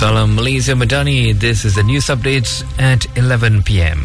Salam Malaysia Madani. This is the news updates at 11 p.m.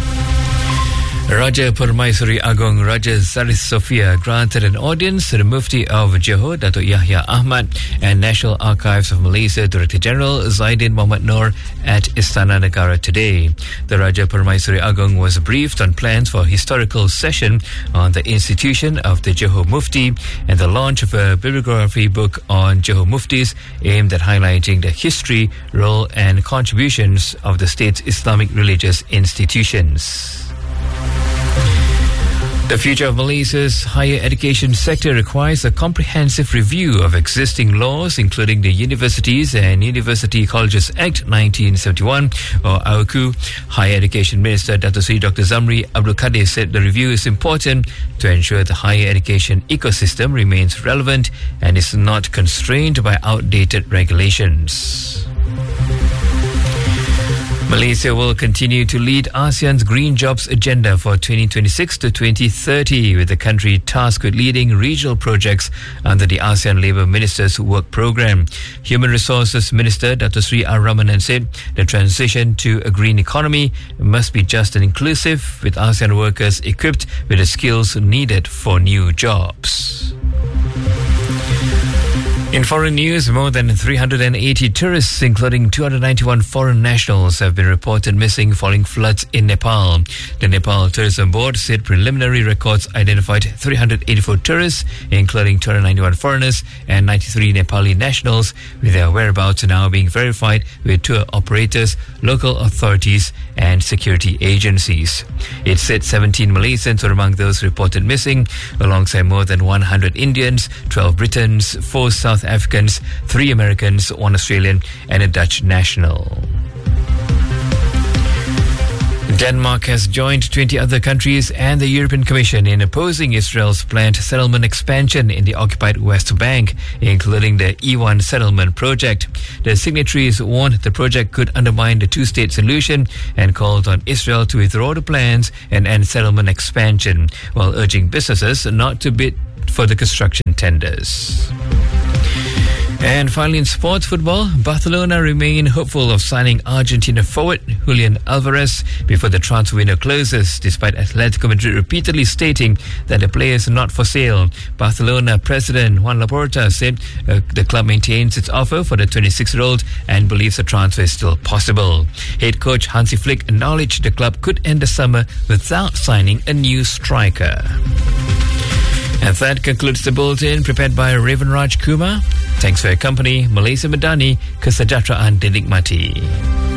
Raja Permaisuri Agong Raja Saris Sofia granted an audience to the Mufti of Johor, Datuk Yahya Ahmad, and National Archives of Malaysia Director General Zaidin Mohamed Noor at Istana Negara today. The Raja Permaisuri Agong was briefed on plans for a historical session on the institution of the Johor Mufti and the launch of a bibliography book on Johor Muftis aimed at highlighting the history, role and contributions of the state's Islamic religious institutions. The future of Malaysia's higher education sector requires a comprehensive review of existing laws, including the Universities and University Colleges Act 1971, or AUKU. Higher Education Minister Dato' Sri Dr. Zamri Abdul Kadir said the review is important to ensure the higher education ecosystem remains relevant and is not constrained by outdated regulations. Malaysia will continue to lead ASEAN's Green Jobs agenda for 2026 to 2030, with the country tasked with leading regional projects under the ASEAN Labour Ministers' Work Programme. Human Resources Minister Dato' Sri R. Ramanan said the transition to a green economy must be just and inclusive, with ASEAN workers equipped with the skills needed for new jobs. In foreign news, more than 380 tourists, including 291 foreign nationals, have been reported missing following floods in Nepal. The Nepal Tourism Board said preliminary records identified 384 tourists, including 291 foreigners and 93 Nepali nationals, with their whereabouts now being verified with tour operators, local authorities and security agencies. It said 17 Malaysians were among those reported missing, alongside more than 100 Indians, 12 Britons, 4 South Africans, 3 Americans, 1 Australian and a Dutch national. Denmark has joined 20 other countries and the European Commission in opposing Israel's planned settlement expansion in the occupied West Bank, including the E1 settlement project. The signatories warned the project could undermine the two-state solution and called on Israel to withdraw the plans and end settlement expansion, while urging businesses not to bid for the construction tenders. And finally, in sports football, Barcelona remain hopeful of signing Argentina forward Julian Alvarez before the transfer window closes, despite Atletico Madrid repeatedly stating that the player is not for sale. Barcelona president Juan Laporta said the club maintains its offer for the 26-year-old and believes the transfer is still possible. Head coach Hansi Flick acknowledged the club could end the summer without signing a new striker. And that concludes the bulletin prepared by Raven Raj Kumar. Thanks for your company. Malaysia Madani, kesejahteraan dinikmati.